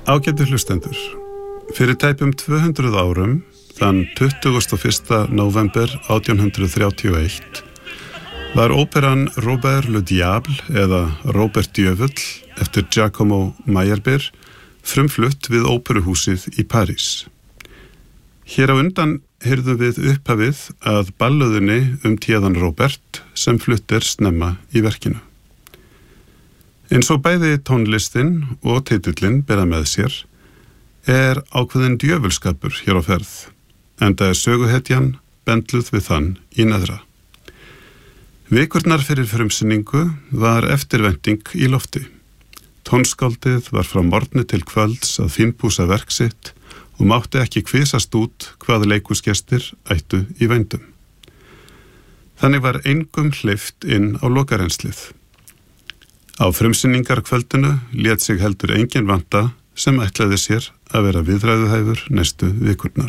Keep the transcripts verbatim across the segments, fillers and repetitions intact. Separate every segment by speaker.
Speaker 1: Ágætu hlustendur, fyrir tæpum tvö hundruð árum, þann tuttugasta og fyrsta nóvember átján hundrað þrjátíu og eitt, var óperan Robert le Diable eða Robert Djöfull eftir Giacomo Meyerbeer frumflutt við óperuhúsið í París. Hér á undan heyrðum við upphafið að ballöðunni um téðan Robert sem flutt er snemma í verkinu. Eins og bæði tónlistin og titillinn bera með sér er ákveðin djöfulskapur hér á ferð, enda er söguhetjan bendluð við þann í neðra. Vikurnar fyrir frumsýningu var eftirvænting í lofti. Tónskáldið var frá morgni til kvölds að fínpúsa verk sitt og mátti ekki kvisast út hvað leikhúsgestir ættu í vændum. Þannig var engum hleypt inn á lokarenslið. Á frumsýningarkvöldinu lét sig heldur enginn vanta sem ætlaði sér að vera viðræðuhæfur næstu vikurnar.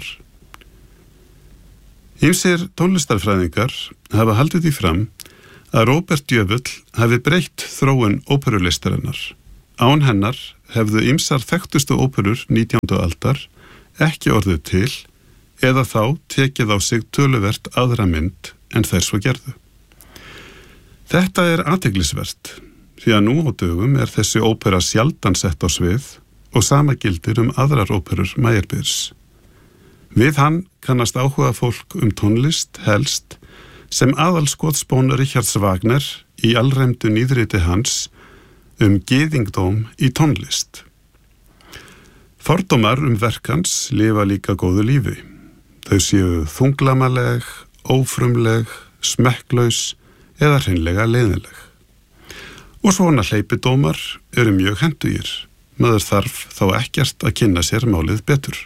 Speaker 1: Ýmsir tónlistarfræðingar hafa haldið því fram að Robert Djöfull hafi breytt þróun óperulistarinnar. Án hennar hefðu ýmsar þekktustu óperur nítjándu aldar ekki orðið til eða þá tekið á sig töluvert aðra mynd en þær svo gerðu. Þetta er athyglisvert, því að nú á dögum er þessi ópera sjaldan sett á svið og sama gildir um aðrar óperur Meyerbeers. Við hann kannast áhuga fólk um tónlist helst sem aðalskotspón Richards Wagner í alræmdu nýðriti hans um gyðingdóm í tónlist. Fordómar um verk hans lifa líka góðu lífi. Þau séu þunglamaleg, ófrumleg, smekklaus eða hreinlega leiðinleg. Og svona hleypidómar eru mjög hendugir. Maður þarf þá ekkert að kynna sér málið betur.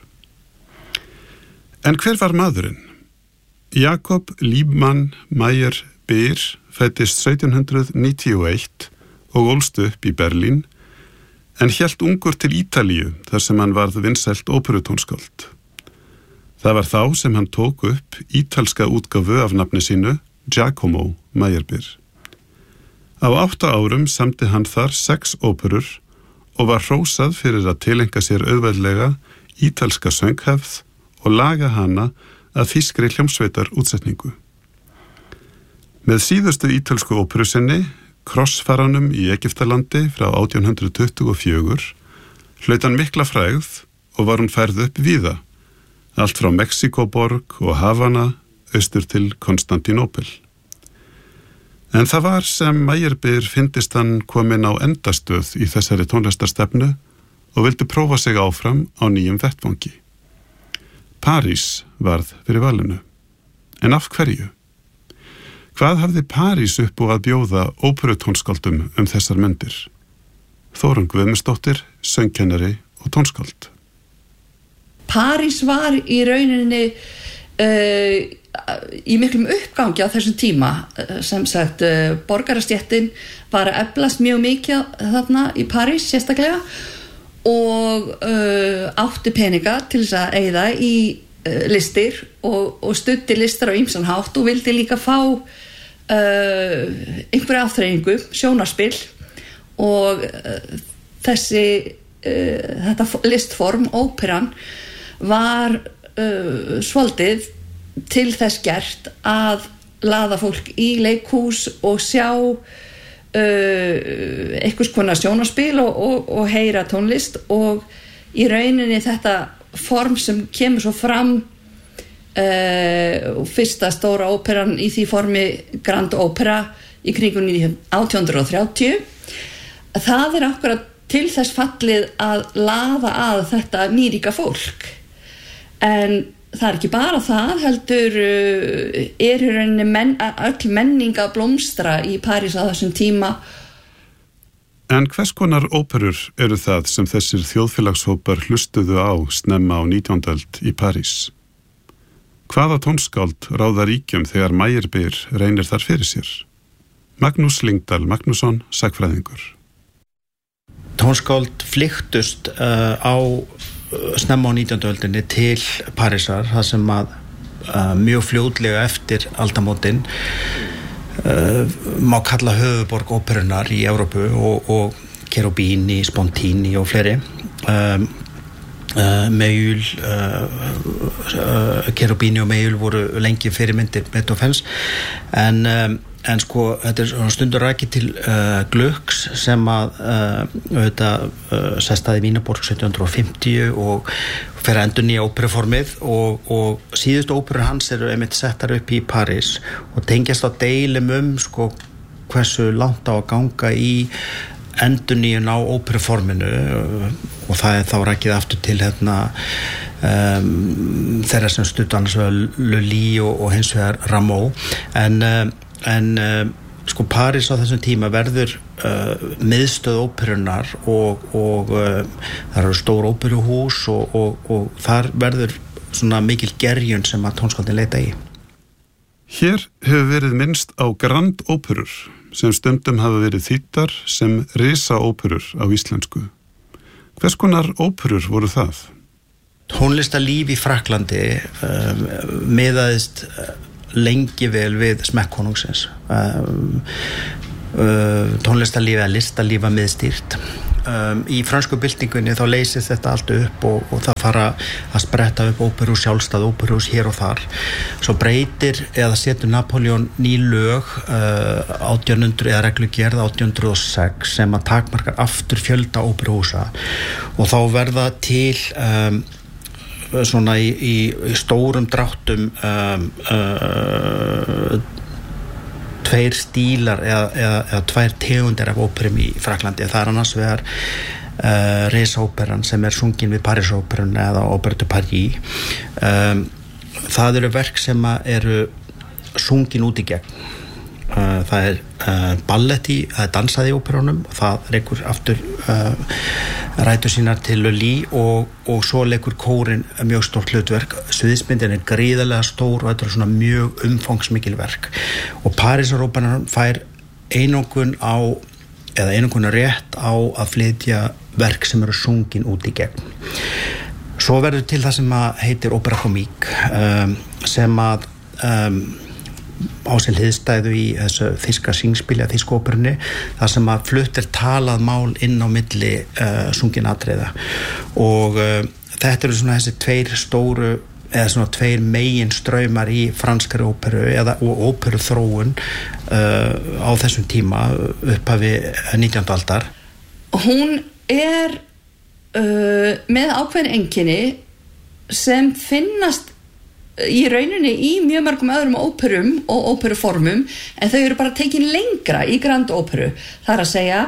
Speaker 1: En hver var maðurinn? Jakob Liebmann Meyerbeer fæddist sautján hundrað níutíu og eitt og ólst upp í Berlín, en hélt ungur til Ítalíu þar sem hann varð vinsælt óperutónskáld. Það var þá sem hann tók upp ítalska útgáfu af nafni sínu, Giacomo Meyerbeer. Á átta árum samdi hann þar sex óperur og var hrósað fyrir að tileinka sér auðveldlega ítalska sönghefð og laga hana að þýskri hljómsveitar útsetningu. Með síðustu ítölsku óperu sinni, Krossfaranum í Egyptalandi frá átján hundrað tuttugu og fjögur, hlaut hann mikla frægð og var hún færð upp víða, allt frá Mexíkóborg og Havana austur til Konstantínópel. En það var sem Meyerbeer fyndist hann kominn á endastöð í þessari tónlistarstefnu og vildi prófa sig áfram á nýjum vettvangi. París varð fyrir valinu. En af hverju? Hvað hafði París upp og að bjóða óperutónskáldum um þessar myndir? Þórunn Guðmundsdóttir, söngkennari og tónskáld.
Speaker 2: París var í rauninni uh, í miklum uppgangi á þessum tíma, sem sagt uh, borgarastéttin var að eflast mjög mikið þarna í París sérstaklega og uh, átti peninga til þess að eyða í uh, listir og, og studdi listar á ýmsan hátt og vildi líka fá uh, einhverja afþreyingu, sjónarspil og uh, þessi uh, þetta listform, óperan, var uh, svolítið til þess gert að laða fólk í leikhús og sjá uh, einhvers konar sjónarspil og, og, og heyra tónlist og í rauninni þetta form sem kemur svo fram uh, fyrsta stóra óperan í því formi Grand Opera í kringum átján hundrað og þrjátíu. Það er akkurat til þess fallið að laða að þetta nýríka fólk, en það er ekki bara það, heldur uh, er í rauninni menn, öll menning að blómstra í París á þessum tíma.
Speaker 1: En hvers konar óperur eru það sem þessir þjóðfélagshópar hlustuðu á snemma á nítjándu öld í París? Hvaða tónskáld ráða ríkjum þegar Meyerbeer reynir þar fyrir sér? Magnús Lyngdal Magnússon, sagnfræðingur.
Speaker 3: Tónskáld flykktust uh, á snemma á nítjándu öldinni til Parísar, það sem að uh, mjög fljótlega eftir aldamótin uh, má kalla höfuðborg óperunar í Evrópu og, og Cherubini, Spontini og fleiri um, uh, Meul uh, uh, Cherubini og Meul voru lengi fyrirmyndir Beethovens en um, en sko, þetta er stundur rækið til uh, Glucks sem að uh, auðvitað uh, sestaði í Vínarborg sautján hundrað og fimmtíu og fer að endurnýja óperuformið og, og síðustu óperur hans eru einmitt settar upp í París og tengjast á deilum um sko, hversu langt á að ganga í endurnýjun á óperuforminu og það er þá rækið aftur til hérna um, þeirra sem studdu annars vegar Lully og, og hins vegar Rameau en um, en uh, sko París á þessum tíma verður uh, miðstöð óperunar og, og uh, það eru stór óperuhús og, og, og þar verður svona mikil gerjun sem að tónskáldin leita í.
Speaker 1: Hér hefur verið minnst á grand óperur sem stundum hafa verið þýddar sem risa óperur á íslensku. Hvers konar óperur voru það?
Speaker 3: Tónlistarlíf í Frakklandi um, miðaðist lengi vel við smekkkonungsins um, uh, tónlistarlífi eða listarlífa miðstýrt um, í frönsku byltingunni þá leysist þetta allt upp og, og það fara að spretta upp óperús, sjálfstæð óperús hér og þar svo breytir eða setur Napoleon ný lög uh, átján hundruð eða reglugerð átján hundruð og sex sem að takmarkar aftur fjölda óperúsa og þá verða til um, svona í, í, í stórum dráttum um, uh, tveir stílar eða, eða, eða tvær tegundir af óperum í Frakklandi. Það er annars vegar uh, risaóperan sem er sungin við Parísóperun eða Opéra de Paris. Um, það eru verk sem eru sungin út í gegn. Uh, það er uh, ballett í, það er dansað í óperunum og það reikur aftur uh, rætur sínar til Lully og, og svo leikur kórin mjög stórt hlutverk sviðsmyndin er gríðarlega stór og þetta er svona mjög umfangsmikil verk og Parísaróperan fær einangun á eða einangun rétt á að flytja verk sem eru sungin út í gegn svo verður til það sem að heitir Opéra Comique um, sem að um, á sér hliðstæðu í þessu þýska syngspili að þýsku óperunni þar sem að flutt er talað mál inn á milli uh, sungin atriða og uh, þetta eru svona þessi tveir stóru eða svona tveir megin straumar í franskari óperu eða og óperu þróun uh, á þessum tíma upphafi nítjándu aldar.
Speaker 2: Hún er uh, með ákveðin einkenni sem finnast í rauninni í mjög mörgum öðrum óperum og óperuformum en þau eru bara tekin lengra í grand óperu. Það er að segja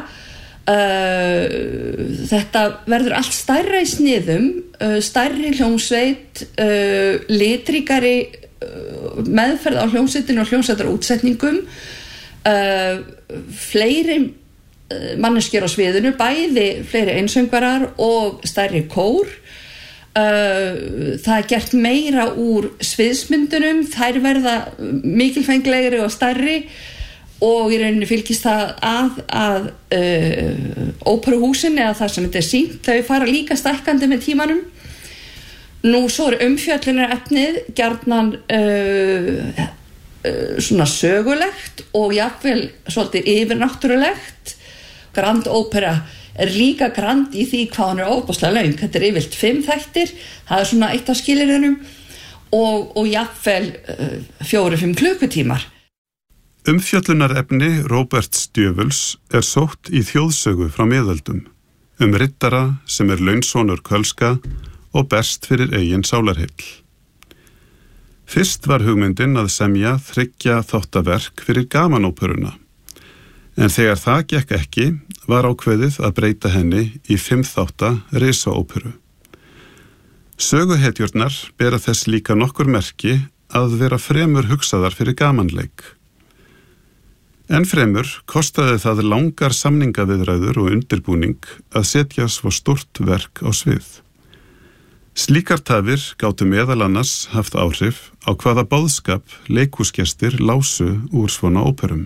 Speaker 2: uh, þetta verður allt stærra í sniðum, uh, stærri hljómsveit, uh, litríkari uh, meðferð á hljómsveitinu og hljómsveitar útsetningum, uh, fleiri uh, manneskjur á sviðinu, bæði fleiri einsöngvarar og stærri kór. Uh, það er gert meira úr sviðsmyndunum, þær verða mikilfenglegri og stærri og í rauninni fylgist það að að uh, óperuhúsin eða það sem þetta er sýnt, þau fara líka stækkandi með tímanum. Nú svo er umfjöllunarefnið gjarnan uh, uh, svona sögulegt og jafnvel svolítið yfirnáttúrulegt. Grand ópera er líka grand í því hvað hann er óbúslega löng. Þetta er yfirlt fimm þættir, það er svona eitt af skilyrðunum og, og jafnvel uh, fjóri, fimm klukkutímar.
Speaker 1: Umfjöllunarefni Róberts Djöfuls er sótt í þjóðsögu frá miðöldum, um riddara sem er launsonur kölska og berst fyrir eigin sálarheill. Fyrst var hugmyndin að semja þriggja þáttaverk fyrir gamanóperuna, en þegar það gekk ekki var ákveðið að breyta henni í fimm þátta risaóperu. Söguhetjurnar bera þess líka nokkur merki að vera fremur hugsaðar fyrir gamanleik. En fremur kostaði það langar samningaviðræður og undirbúning að setja svo stórt verk á svið. Slíkar tafir gátu meðal annars haft áhrif á hvaða boðskap leikhúsgestir lásu úr svona óperum.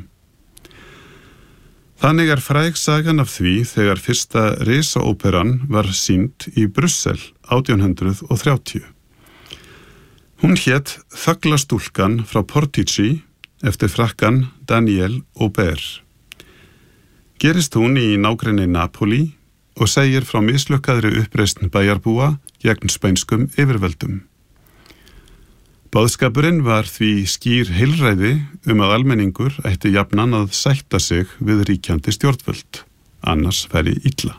Speaker 1: Þannig er fræg sagan af því þegar fyrsta risaóperan var sýnd í Brussel átján hundruð og þrjátíu. Hún hét Þöglastúlkan frá Portici eftir frakkan Daniel Aubert. Gerist hún í nágrenni Napoli og segir frá mislukkaðri uppreisn bæjarbúa gegn spænskum yfirvöldum. Boðskapurinn var því skýr heilræði um að almenningur ætti jafnan að sætta sig við ríkjandi stjórnvöld, annars færi illa.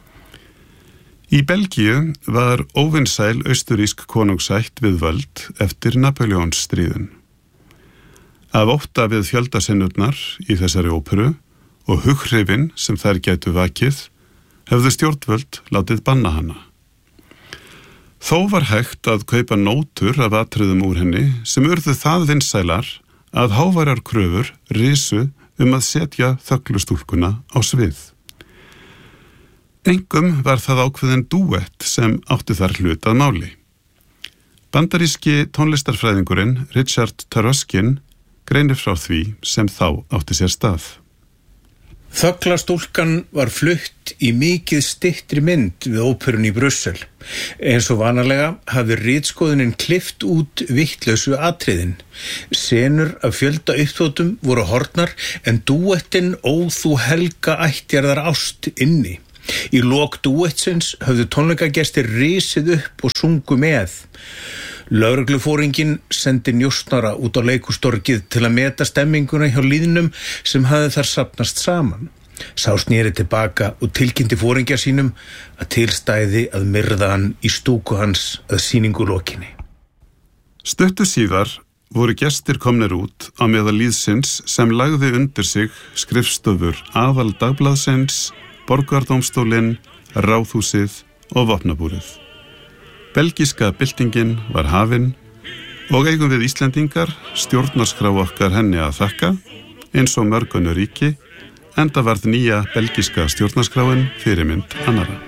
Speaker 1: Í Belgíu var óvinsæl austurísk konungsætt við völd eftir Napóleonsstríðin. Af ótta við fjöldasinnurnar í þessari óperu og hughrifin sem þær gætu vakið, hefðu stjórnvöld látið banna hana. Þó var hægt að kaupa nótur af atriðum úr henni sem urðu það vinsælar að háværar kröfur risu um að setja þöglustúlkuna á svið. Engum var það ákveðin dúett sem átti þar hlut að máli. Bandaríski tónlistarfræðingurinn Richard Taruskin greinir frá því sem þá átti sér stað.
Speaker 4: Þöglastúlkan var flutt í mikið styttri mynd við óperun í Brussel. Eins og vanalega hafði ritskoðunin klippt út vittlausu atriðin. Senur af fjölda uppþótum voru horfnar en dúettin Ó þú helga ættjarðar ást inni. Í lok dúettsins höfðu tónleikagestir risið upp og sungu með. Lögreglufóringinn sendi njósnara út á leikustorgið til að meta stemminguna hjá líðnum sem hafði þar safnast saman. Sá sneri tilbaka og tilkynnti fóringja sínum að tilstæði að myrða hann í stúku hans að sýningu lokinni.
Speaker 1: Stuttu síðar voru gestir komnir út á meðal líðsins sem lagði undir sig skrifstofur aðal dagblaðsins, borgardómstólinn, ráðhúsið og vopnabúrið. Belgíska byltingin var hafin og eigum við Íslendingar stjórnarskrá okkar henni að þakka eins og mörg önnur ríki, enda varð nýja belgíska stjórnarskráin fyrirmynd annarra.